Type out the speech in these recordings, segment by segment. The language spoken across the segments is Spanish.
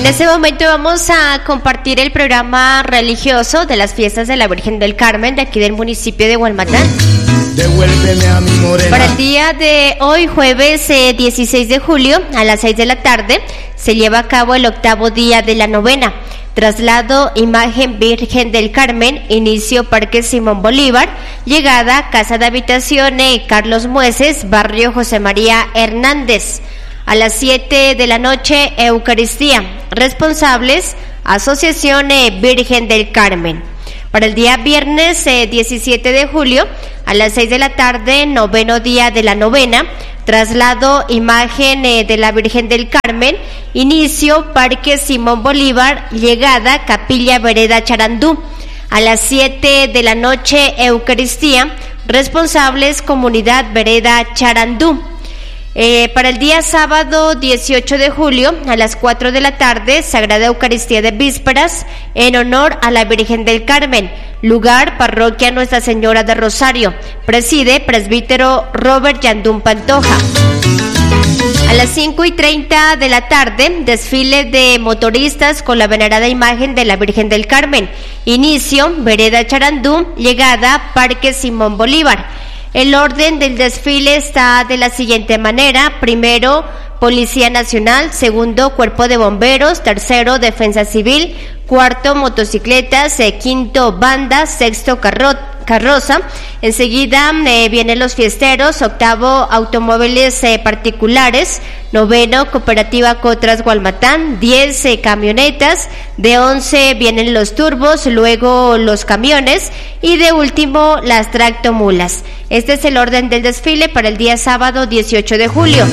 En este momento vamos a compartir el programa religioso de las fiestas de la Virgen del Carmen de aquí del municipio de Gualmatán. Devuélveme a mi morena. Para el día de hoy, jueves 16 de julio, a las 6 de la tarde, se lleva a cabo el octavo día de la novena. Traslado Imagen Virgen del Carmen, inicio Parque Simón Bolívar, llegada Casa de Habitación Carlos Mueces, barrio José María Hernández. A las 7 de la noche, Eucaristía. Responsables, Asociación Virgen del Carmen. Para el día viernes 17 de julio, a las 6 de la tarde, noveno día de la novena, traslado Imagen de la Virgen del Carmen, inicio Parque Simón Bolívar, llegada Capilla Vereda Charandú. A las 7 de la noche, Eucaristía. Responsables, Comunidad Vereda Charandú. Para el día sábado 18 de julio a las 4 de la tarde, Sagrada Eucaristía de Vísperas en honor a la Virgen del Carmen. Lugar, Parroquia Nuestra Señora de Rosario. Preside Presbítero Robert Yandún Pantoja. A las 5:30 de la tarde, desfile de motoristas con la venerada imagen de la Virgen del Carmen. Inicio, Vereda Charandú, llegada Parque Simón Bolívar. El orden del desfile está de la siguiente manera: primero, Policía Nacional; segundo, Cuerpo de Bomberos; tercero, Defensa Civil; cuarto, motocicletas; quinto, banda; sexto, carroza. Enseguida vienen los fiesteros; octavo, automóviles particulares; noveno, Cooperativa Cotras Gualmatán; 10 camionetas; de 11 vienen los turbos, luego los camiones y de último las tractomulas. Este es el orden del desfile para el día sábado 18 de julio.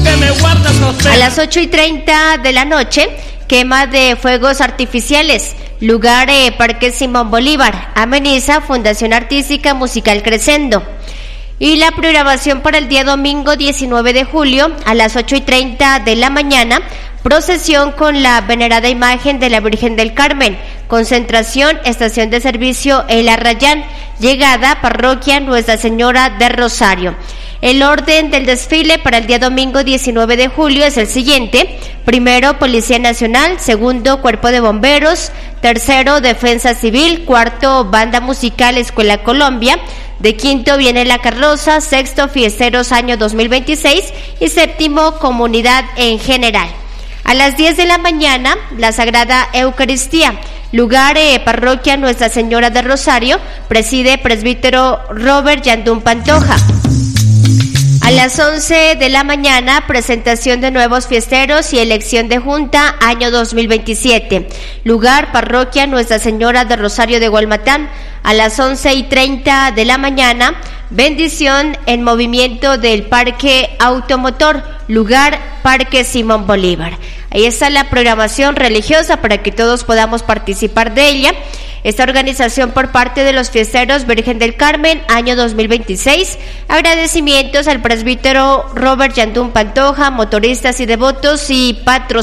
A las 8:30 de la noche, quema de fuegos artificiales. Lugar, Parque Simón Bolívar. Ameniza Fundación Artística Musical Crescendo. Y la programación para el día domingo 19 de julio a las 8:30 de la mañana, procesión con la venerada imagen de la Virgen del Carmen. Concentración, estación de servicio El Arrayán. Llegada, Parroquia Nuestra Señora de Rosario. El orden del desfile para el día domingo 19 de julio es el siguiente: primero, Policía Nacional; segundo, Cuerpo de Bomberos; tercero, Defensa Civil; cuarto, Banda Musical Escuela Colombia; de quinto viene la carroza; sexto, Fiesteros Año 2026 y séptimo, Comunidad en general. A las 10 de la mañana, la Sagrada Eucaristía. Lugar, Parroquia Nuestra Señora de Rosario. Preside Presbítero Robert Yandún Pantoja. A las 11 de la mañana, presentación de nuevos fiesteros y elección de junta año 2027. Lugar, Parroquia Nuestra Señora de Rosario de Gualmatán. A las 11:30 de la mañana, bendición en movimiento del Parque Automotor. Lugar, Parque Simón Bolívar. Ahí está la programación religiosa para que todos podamos participar de ella. Esta organización por parte de los fiesteros Virgen del Carmen, año 2026. Agradecimientos al presbítero Robert Yandún Pantoja, motoristas y devotos y patrocinadores.